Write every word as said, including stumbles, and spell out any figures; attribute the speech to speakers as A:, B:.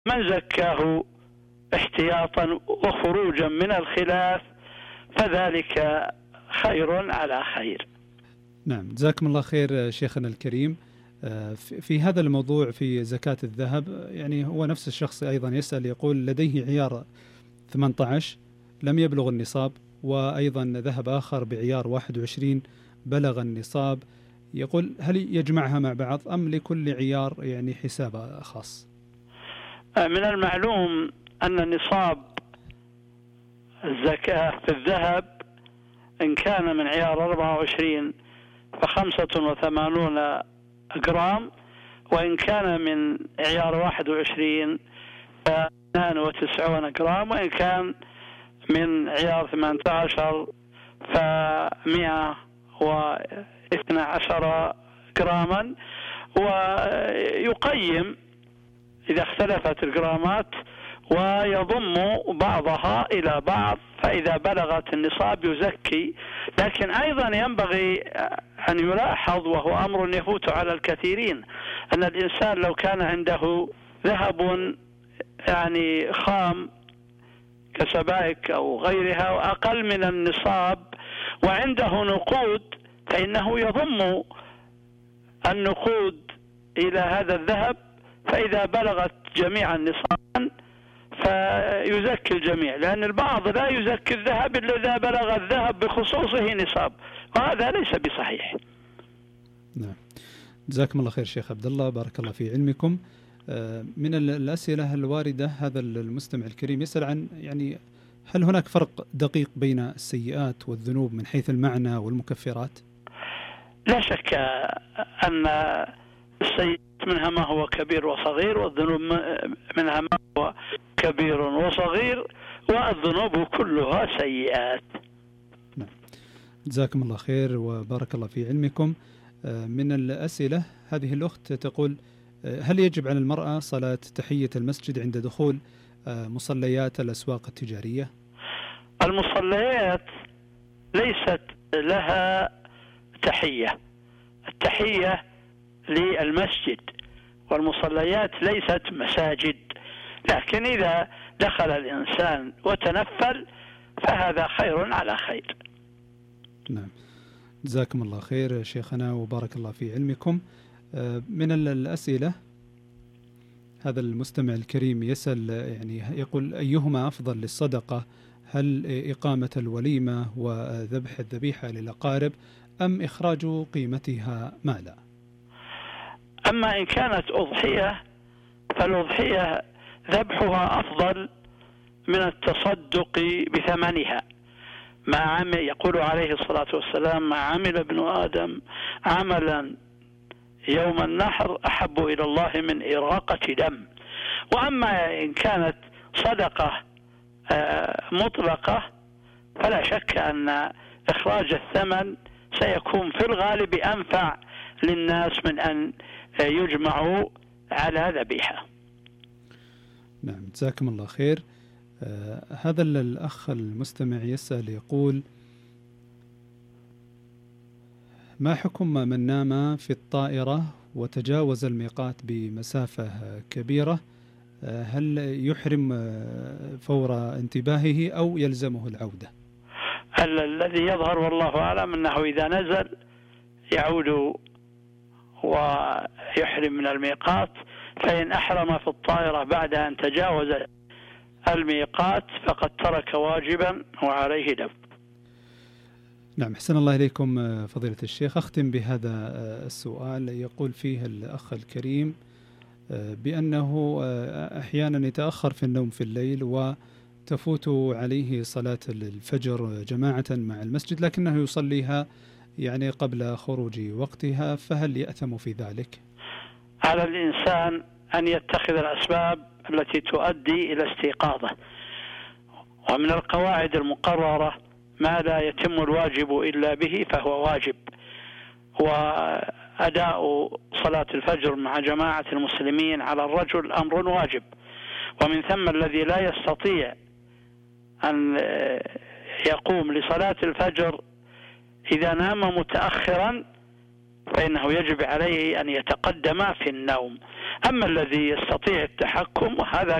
A: من زكاه احتياطا وخروجا من الخلاف فذلك خير على خير.
B: نعم، جزاكم الله خير شيخنا الكريم. في هذا الموضوع في زكاة الذهب، يعني هو نفس الشخص أيضا يسأل، يقول لديه عيار ثمانية عشر لم يبلغ النصاب، وأيضا ذهب آخر بعيار واحد وعشرين بلغ النصاب. يقول هل يجمعها مع بعض أم لكل عيار يعني حساب خاص؟
A: من المعلوم أن نصاب الزكاة في الذهب إن كان من عيار أربعة وعشرين فخمسة وثمانون جرام، وإن كان من عيار واحد وعشرين فاثنان وتسعون جرام، وإن كان من عيار ثمانية عشر فمئة واثنى عشر جراما. ويقيم إذا اختلفت الجرامات ويضم بعضها إلى بعض، فإذا بلغت النصاب يزكي. لكن أيضا ينبغي أن يلاحظ، وهو أمر يفوت على الكثيرين، أن الإنسان لو كان عنده ذهب يعني خام كسبائك أو غيرها وأقل من النصاب وعنده نقود، فإنه يضم النقود إلى هذا الذهب، فإذا بلغت جميع النصاب فيزكي الجميع، لأن البعض لا يزكي الذهب إلا إذا بلغ الذهب بخصوصه نصاب، وهذا ليس بصحيح.
B: نعم، جزاكم الله خير شيخ عبد الله، بارك الله في علمكم. من الأسئلة الواردة، هذا المستمع الكريم يسأل عن يعني هل هناك فرق دقيق بين السيئات والذنوب من حيث المعنى والمكفرات؟
A: لا شك أن السيئات منها ما هو كبير وصغير، والذنوب منها ما هو كبير وصغير، والذنوب كلها سيئات.
B: نعم، جزاكم الله خير وبارك الله في علمكم. من الأسئلة هذه الأخت تقول هل يجب على المرأة صلاة تحية المسجد عند دخول مصليات الأسواق التجارية؟
A: المصليات ليست لها تحية، التحية للمسجد، والمصليات ليست مساجد. لكن إذا دخل الإنسان وتنفل فهذا خير على خير.
B: نعم، جزاكم الله خير شيخنا وبارك الله في علمكم. من الأسئلة هذا المستمع الكريم يسأل، يعني يقول أيهما أفضل للصدقة، هل إقامة الوليمة وذبح الذبيحة للأقارب أم إخراج قيمتها مالا؟
A: أما إن كانت أضحية فالأضحية ذبحها أفضل من التصدق بثمنها. ما عمل يقول عليه الصلاة والسلام: ما عمل ابن آدم عملا يوم النحر أحب إلى الله من إراقة دم. وأما إن كانت صدقة مطلقة فلا شك أن إخراج الثمن سيكون في الغالب أنفع للناس من أن يجمعوا على ذبيحة.
B: نعم، جزاكم الله خير. آه هذا الأخ المستمع يسأل يقول: ما حكم من نام في الطائرة وتجاوز الميقات بمسافة كبيرة؟ آه هل يحرم فور انتباهه أو يلزمه العودة؟
A: الذي يظهر والله أعلم أنه إذا نزل يعود ويحرم من الميقات، فإن أحرم في الطائرة بعد أن تجاوز الميقات فقد ترك واجبا وعليه دم.
B: نعم، أحسن الله إليكم فضيلة الشيخ. أختم بهذا السؤال، يقول فيه الأخ الكريم بأنه أحيانا يتأخر في النوم في الليل وتفوت عليه صلاة الفجر جماعة مع المسجد، لكنه يصليها يعني قبل خروج وقتها، فهل يأثم في ذلك؟
A: على الإنسان أن يتخذ الأسباب التي تؤدي إلى استيقاظه، ومن القواعد المقررة ما لا يتم الواجب إلا به فهو واجب، وأداء صلاة الفجر مع جماعة المسلمين على الرجل أمر واجب، ومن ثم الذي لا يستطيع أن يقوم لصلاة الفجر إذا نام متأخرا فإنه يجب عليه أن يتقدم في النوم. أما الذي يستطيع التحكم وهذا